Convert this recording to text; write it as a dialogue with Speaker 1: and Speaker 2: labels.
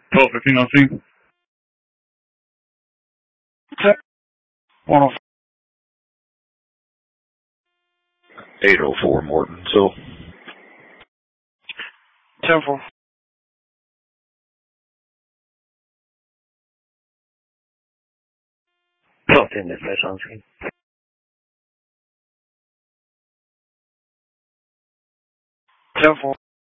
Speaker 1: 12:15 on scene. 105.
Speaker 2: 804 Mortonville.
Speaker 1: 10-4.
Speaker 3: Talking dispatch on scene.
Speaker 1: 10-4.